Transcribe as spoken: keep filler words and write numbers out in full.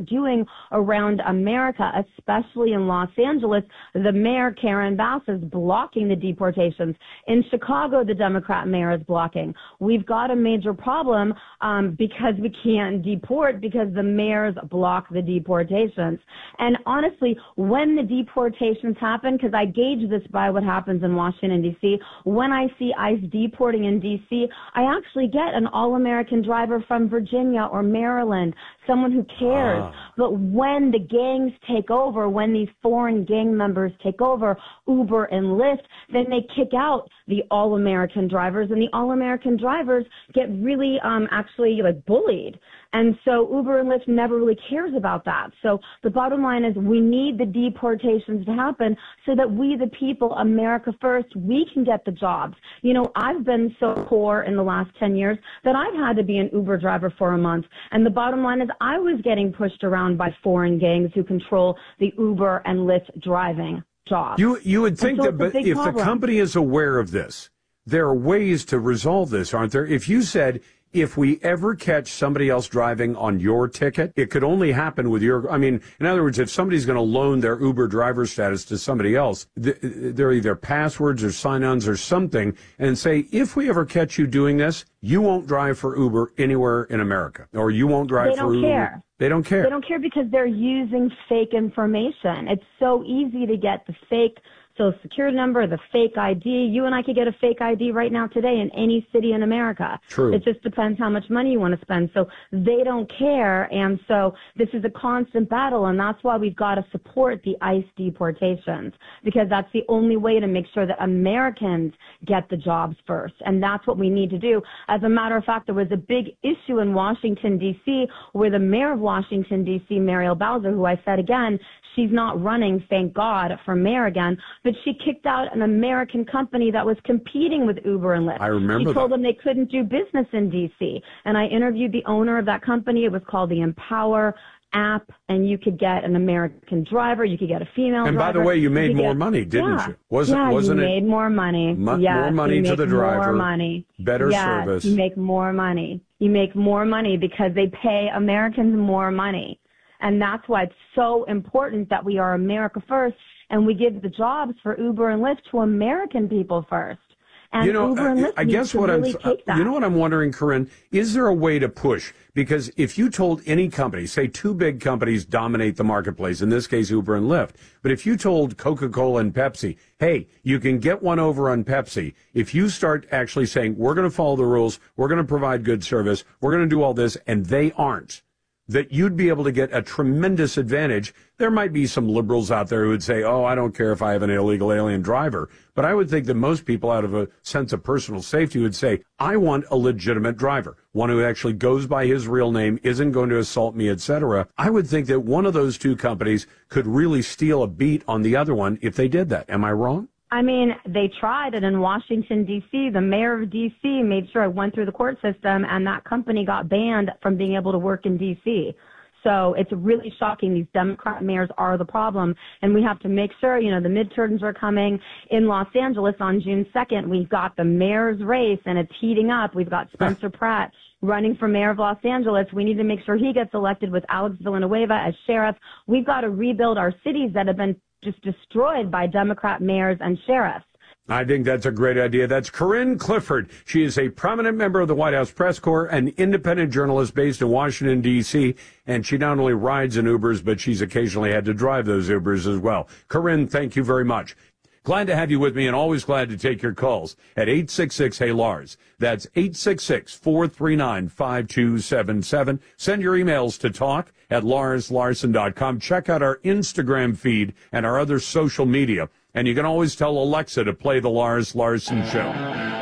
doing around America, especially in Los Angeles. The mayor, Karen Bass, is blocking the deportations. In Chicago, the Democrat mayor is blocking. We've got a major problem um, because we can't deport because the mayors block the deportations. And honestly, when the deportations happen, because I gauge this by what happens in Washington, D C, when I see ICE deporting in D C, I actually get an all-American driver from Virginia or Maryland, someone who cares. Ah. But when the gangs take over, when these foreign gang members take over, Uber and Lyft, then they kick out the all-American drivers, and the all-American drivers get really um, actually like bullied. And so Uber and Lyft never really cares about that. So the bottom line is we need the deportations to happen so that we, the people, America first, we can get the jobs. You know, I've been so poor in the last ten years that I've had to be an Uber driver for a month. And the bottom line is I was getting pushed around by foreign gangs who control the Uber and Lyft driving jobs. You, you would think so that but if problem. the company is aware of this, there are ways to resolve this, aren't there? If you said, if we ever catch somebody else driving on your ticket, it could only happen with your, I mean, in other words, if somebody's going to loan their Uber driver status to somebody else, th- there are either passwords or sign-ons or something, and say, if we ever catch you doing this, you won't drive for Uber anywhere in America, or you won't drive they for don't Uber. Care. They don't care. They don't care because they're using fake information. It's so easy to get the fake Social Security number, the fake I D. You and I could get a fake I D right now today in any city in America. True. It just depends how much money you want to spend. So they don't care. And so this is a constant battle. And that's why we've got to support the ICE deportations, because that's the only way to make sure that Americans get the jobs first. And that's what we need to do. As a matter of fact, there was a big issue in Washington, D C, where the mayor of Washington, D C, Muriel Bowser, who I said again, she's not running, thank God, for mayor again, but she kicked out an American company that was competing with Uber and Lyft. I remember She told that. them they couldn't do business in D C. And I interviewed the owner of that company. It was called the Empower app, and you could get an American driver, you could get a female and driver. And by the way, you made you more get, money, didn't yeah, you? Wasn't, yeah, wasn't you it? made more money. Mo- yes, more money you to make the driver. More money. Better yes, service. You make more money. You make more money because they pay Americans more money. And that's why it's so important that we are America first and we give the jobs for Uber and Lyft to American people first. And you know, Uber and Lyft I guess what really I'm, take that. you know what I'm wondering, Corinne, is there a way to push? Because if you told any company, say two big companies dominate the marketplace, in this case Uber and Lyft, but if you told Coca-Cola and Pepsi, hey, you can get one over on Pepsi, if you start actually saying, we're going to follow the rules, we're going to provide good service, we're going to do all this, and they aren't, that you'd be able to get a tremendous advantage. There might be some liberals out there who would say, oh, I don't care if I have an illegal alien driver. But I would think that most people, out of a sense of personal safety, would say, I want a legitimate driver, one who actually goes by his real name, isn't going to assault me, et cetera. I would think that one of those two companies could really steal a beat on the other one if they did that. Am I wrong? I mean, they tried it in Washington, D C. The mayor of D C made sure it went through the court system, and that company got banned from being able to work in D C. So it's really shocking. These Democrat mayors are the problem, and we have to make sure, you know, the midterms are coming in Los Angeles on June second. We've got the mayor's race, and it's heating up. We've got Spencer Pratt running for mayor of Los Angeles. We need to make sure he gets elected with Alex Villanueva as sheriff. We've got to rebuild our cities that have been just destroyed by Democrat mayors and sheriffs. I think that's a great idea. That's Corinne Clifford. She is a prominent member of the White House Press Corps, an independent journalist based in Washington, D C, and she not only rides in Ubers, but she's occasionally had to drive those Ubers as well. Corinne, thank you very much. Glad to have you with me, and always glad to take your calls at eight six six, hey Lars. That's eight six six, four three nine, five two seven seven. Send your emails to talk at lars larson dot com. Check out our Instagram feed and our other social media. And you can always tell Alexa to play the Lars Larson Show.